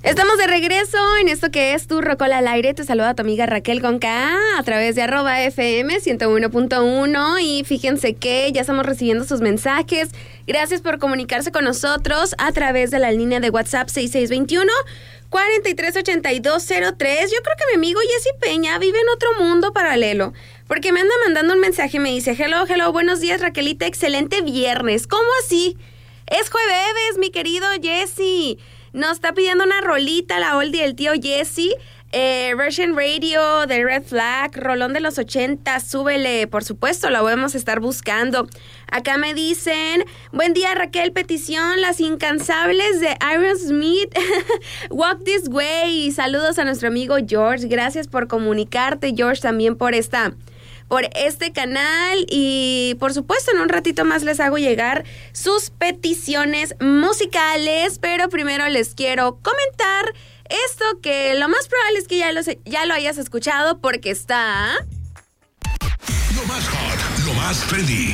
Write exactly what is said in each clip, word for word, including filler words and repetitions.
Estamos de regreso en esto que es Tu Rocola al Aire. Te saluda tu amiga Raquel con K a través de arroba F M ciento uno punto uno. Y fíjense que ya estamos recibiendo sus mensajes. Gracias por comunicarse con nosotros a través de la línea de WhatsApp seis seis dos uno, cuatro tres ocho dos cero tres. Yo creo que mi amigo Jesse Peña vive en otro mundo paralelo, porque me anda mandando un mensaje y me dice: hello, hello, buenos días Raquelita, excelente viernes. ¿Cómo así? Es jueves, mi querido Jesse. Nos está pidiendo una rolita, la oldie del tío Jesse, eh, Version Radio de Red Flag, rolón de los ochenta, súbele, por supuesto, la podemos estar buscando. Acá me dicen: buen día Raquel, petición, Las Incansables de Aerosmith, Walk This Way. Saludos a nuestro amigo George, gracias por comunicarte, George, también por esta... por este canal, y por supuesto en un ratito más les hago llegar sus peticiones musicales, pero primero les quiero comentar esto que lo más probable es que ya lo, ya lo hayas escuchado porque está... Lo más hot, lo más trendy.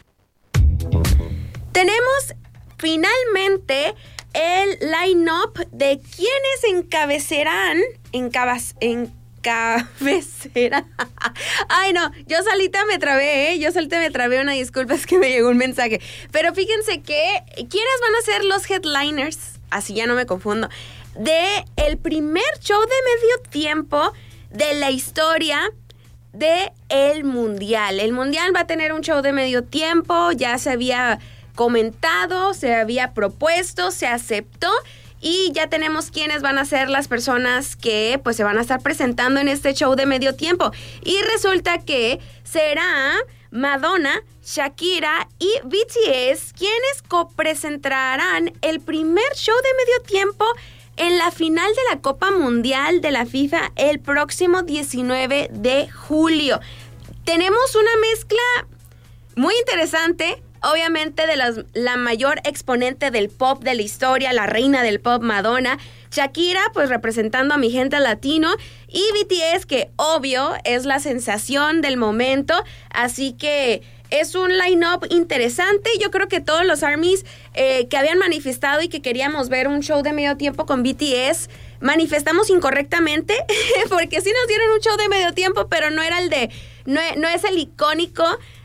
Tenemos finalmente el line-up de quienes encabezarán, encabaz, en cabecera. Ay, no, yo solita me trabé, ¿eh? Yo solita me trabé, una disculpa, es que me llegó un mensaje. Pero fíjense que, ¿quiénes van a ser los headliners? Así ya no me confundo. De el primer show de medio tiempo de la historia de el Mundial. El Mundial va a tener un show de medio tiempo, ya se había comentado, se había propuesto, se aceptó. Y ya tenemos quiénes van a ser las personas que pues se van a estar presentando en este show de medio tiempo. Y resulta que será Madonna, Shakira y B T S quienes copresentarán el primer show de medio tiempo en la final de la Copa Mundial de la FIFA el próximo diecinueve de julio. Tenemos una mezcla muy interesante. Obviamente de las, la mayor exponente del pop de la historia, la reina del pop, Madonna, Shakira, pues representando a mi gente latino, y B T S, que obvio es la sensación del momento, así que es un line-up interesante. Yo creo que todos los ARMYs eh, que habían manifestado y que queríamos ver un show de medio tiempo con B T S, manifestamos incorrectamente, porque sí nos dieron un show de medio tiempo, pero no era el de, no, no es el icónico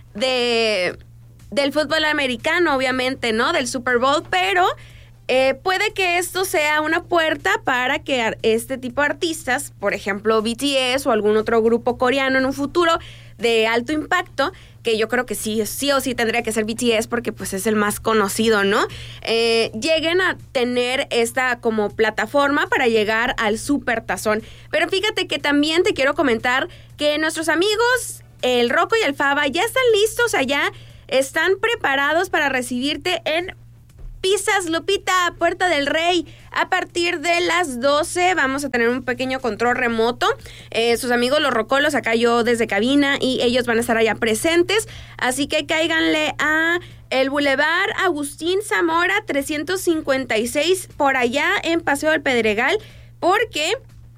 de... del fútbol americano, obviamente, ¿no? Del Super Bowl, pero eh, puede que esto sea una puerta para que este tipo de artistas, por ejemplo, B T S o algún otro grupo coreano en un futuro de alto impacto, que yo creo que sí, sí o sí tendría que ser B T S porque pues es el más conocido, ¿no? Eh, lleguen a tener esta como plataforma para llegar al super tazón. Pero fíjate que también te quiero comentar que nuestros amigos, el Rocco y el Faba, ya están listos allá. Están preparados para recibirte en Pizzas Lupita, Puerta del Rey. A partir de las doce vamos a tener un pequeño control remoto. Eh, sus amigos los rocolos, acá yo desde cabina, y ellos van a estar allá presentes. Así que cáiganle a el Boulevard Agustín Zamora trescientos cincuenta y seis, por allá en Paseo del Pedregal, porque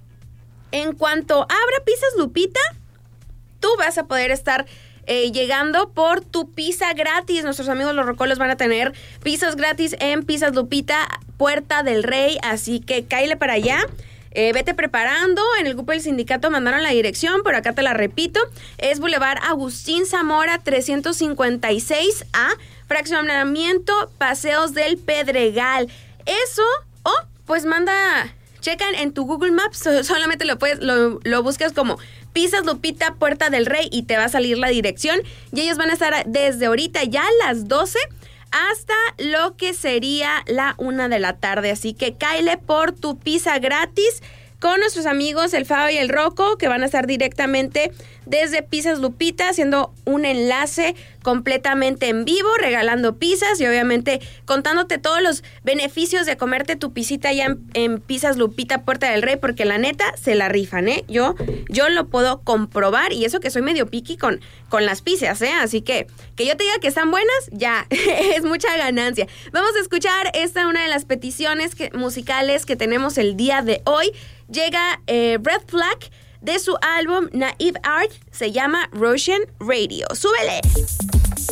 en cuanto abra Pizzas Lupita, tú vas a poder estar... Eh, llegando por tu pizza gratis. Nuestros amigos los rocolos van a tener pizzas gratis en Pizzas Lupita, Puerta del Rey, así que cáile para allá. Eh, vete preparando. En el grupo del sindicato mandaron la dirección, pero acá te la repito. Es Boulevard Agustín Zamora trescientos cincuenta y seis A, fraccionamiento Paseos del Pedregal. Eso, o oh, pues manda, checan en tu Google Maps, solamente lo puedes, lo, lo buscas como Pizzas Lupita, Puerta del Rey, y te va a salir la dirección. Y ellos van a estar desde ahorita ya a las doce hasta lo que sería la una de la tarde. Así que cáele por tu pizza gratis con nuestros amigos el Fabo y el Rocco, que van a estar directamente desde Pizzas Lupita, haciendo un enlace completamente en vivo, regalando pizzas y obviamente contándote todos los beneficios de comerte tu pisita allá en, en Pizzas Lupita, Puerta del Rey, porque la neta se la rifan, ¿eh? Yo, yo lo puedo comprobar, y eso que soy medio piqui con, con las pizzas, ¿eh? Así que, que yo te diga que están buenas, ya, es mucha ganancia. Vamos a escuchar esta, una de las peticiones que, musicales que tenemos el día de hoy. Llega eh, Red Flag de su álbum Naive Art, se llama Russian Radio. ¡Súbele!